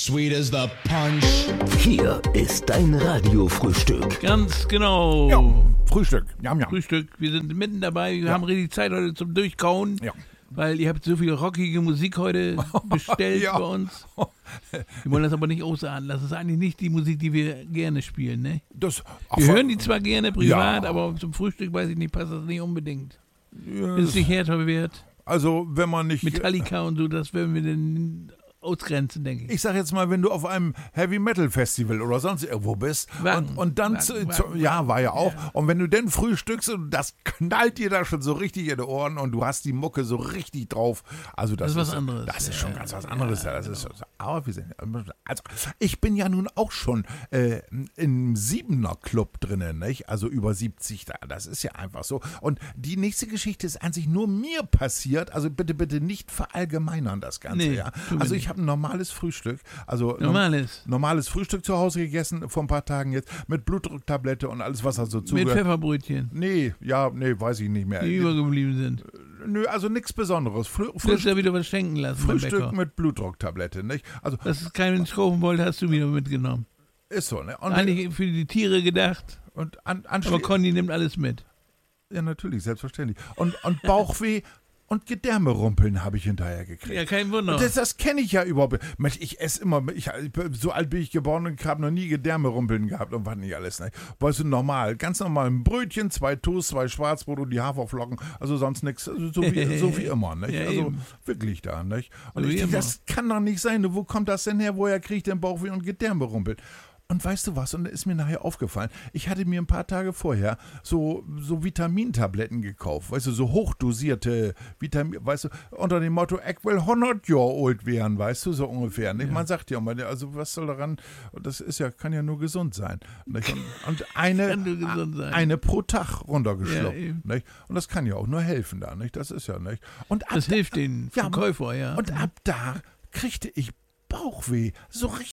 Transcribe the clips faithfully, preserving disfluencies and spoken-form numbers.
sweet as the punch. Hier ist dein Radiofrühstück. Ganz genau. Ja, Frühstück. Jam, jam. Frühstück. Wir sind mitten dabei. Wir Ja. haben richtig Zeit heute zum Durchkauen. Ja. Weil ihr habt so viel rockige Musik heute bestellt Ja. bei uns. Wir wollen das aber nicht ausarten. Das ist eigentlich nicht die Musik, die wir gerne spielen, ne? Das, ach, Wir hören die zwar gerne privat, Ja. aber zum Frühstück, weiß ich nicht, passt das nicht unbedingt. Ja, Ist nicht härter wert. Also, wenn man nicht. Metallica und so, das werden wir dann ausgrenzen, denke ich. Ich sag jetzt mal, wenn du auf einem Heavy Metal Festival oder sonst irgendwo bist Wacken, und, und dann, Wacken, zu, Wacken, zu, ja, war ja auch, ja. und wenn du dann frühstückst und das knallt dir da schon so richtig in die Ohren und du hast die Mucke so richtig drauf, also das, Das ist was anderes. Das ist Ja, schon ganz was anderes. Ja, das ist, genau. aber wir sind, also ich bin ja nun auch schon äh, im Siebener Club drinnen, nicht? Also über siebzig, das ist ja einfach so. Und die nächste Geschichte ist an sich nur mir passiert, also bitte, bitte nicht verallgemeinern das Ganze, Nee, ja. tun wir Also nicht. ich habe ein normales Frühstück, also Normales. normales Frühstück zu Hause gegessen, vor ein paar Tagen jetzt, mit Blutdrucktablette und alles, was da so Mit zugehört. Pfefferbrötchen, Nee, ja, nee, weiß ich nicht mehr. die übergeblieben sind. Nö, also nichts Besonderes. Frü Du hast Frühstück, ja wieder was schenken lassen beim Frühstück Bäcker. mit Blutdrucktablette, nicht? Also, Dass es keinen kaufen wollte, hast du wieder mitgenommen. ist so, ne? Und, Eigentlich für die Tiere gedacht, und an, aber anschließend. Conny nimmt alles mit. Ja, natürlich, selbstverständlich. Und, und Bauchweh und Gedärmerumpeln habe ich hinterher gekriegt. Ja, kein Wunder. Und das, das kenne ich ja überhaupt nicht. Mensch, ich esse immer, ich, so alt bin ich geboren und habe noch nie Gedärmerumpeln gehabt und was nicht alles. Ne? Weißt du, normal, ganz normal ein Brötchen, zwei Toast, zwei Schwarzbrot und die Haferflocken, also sonst nichts, also so, wie, so wie immer. Nicht? Ja, also eben. wirklich da. Nicht? Und So ich wie denke, immer. das kann doch nicht sein. Wo kommt das denn her? Woher kriege ich denn Bauchweh und Gedärmerumpeln? Und weißt du was, und da ist mir nachher aufgefallen, ich hatte mir ein paar Tage vorher so, so Vitamintabletten gekauft, weißt du, so hochdosierte Vitamin, weißt du, unter dem Motto, ich will hundert Jahre alt werden, weißt du, so ungefähr. Nicht? Man sagt ja immer, also was soll daran, das ist ja, kann ja nur gesund sein. Nicht? Und, und eine, Kann nur gesund sein. eine pro Tag runtergeschluckt. Ja, eben. Nicht? Und das kann ja auch nur helfen da, nicht? Das ist ja nicht. Und ab Das da, hilft den Ja, Verkäufer, ja. und ab da kriegte ich Bauchweh, so richtig.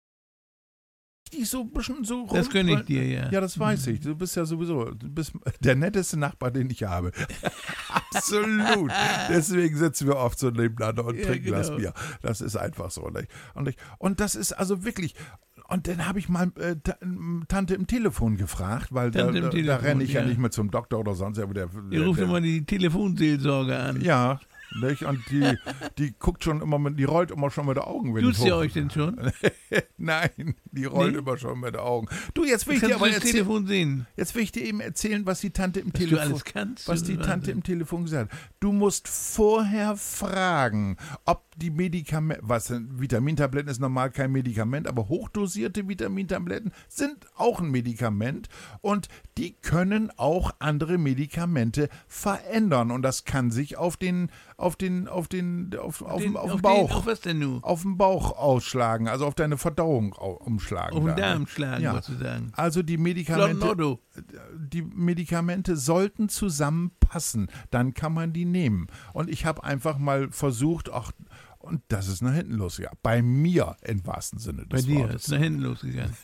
So ein bisschen so Das rund- gönne ich dir, ja. Ja, das weiß ich. Du bist ja sowieso, du bist der netteste Nachbar, den ich habe. Absolut. Deswegen sitzen wir oft so nebeneinander und Ja, trinken das genau. Bier. Das ist einfach so. Nicht? Und, ich, und das ist also wirklich. Und dann habe ich mal äh, Ta- Tante im Telefon gefragt, weil da, Tante im da, da Telefon, renne ich ja. ja. nicht mehr zum Doktor oder sonst. Aber der, Ihr der, ruft der, immer die Telefonseelsorge an. ja, nicht? Und die, die guckt schon immer mit, die rollt immer schon mit den Augen. Wenn Duzt ich ihr hoch- euch denn schon? Nein, die rollt Nee? immer schon mit den Augen. Du, jetzt will ich dir Kannst du aber das erzählen. Telefon sehen? Jetzt will ich dir eben erzählen, was die Tante im Was du Telefon, alles kannst? was die Wahnsinn. Tante im Telefon gesagt hat. Du musst vorher fragen, ob die Medikamente, was sind Vitamintabletten ist normal kein Medikament, aber hochdosierte Vitamintabletten sind auch ein Medikament und die können auch andere Medikamente verändern und das kann sich auf den, auf den, auf den, auf, auf, Den- dem- auf auf dem den- Bauch, Auf was denn nun? auf dem Bauch ausschlagen, also auf deine Verdauung au- umschlagen. Auf den da, ne? Darm schlagen, Ja. sozusagen. Also die Flotten Medikamente, Otto. die Medikamente sollten zusammenpassen, dann kann man die nehmen. Und ich habe einfach mal versucht, ach, und das ist nach hinten losgegangen. Bei mir im wahrsten Sinne Bei des dir Wortes. ist nach hinten losgegangen.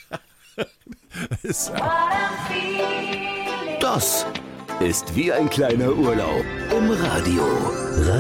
Ist, Das ist wie ein kleiner Urlaub im Radio.